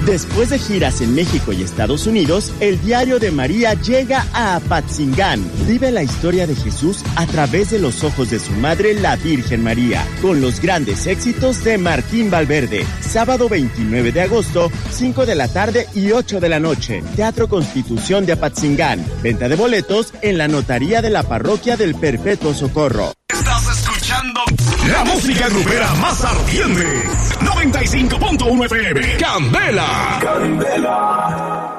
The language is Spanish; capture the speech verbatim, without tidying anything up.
Después de giras en México y Estados Unidos, el Diario de María llega a Apatzingán. Vive la historia de Jesús a través de los ojos de su madre, la Virgen María, con los grandes éxitos de Martín Valverde. Sábado veintinueve de agosto, cinco de la tarde y ocho de la noche. Teatro Constitución de Apatzingán. Venta de boletos en la notaría de la parroquia del Perpetuo Socorro. Estás escuchando la música grupera más ardiente. noventa y cinco punto uno F M. Candela. Candela.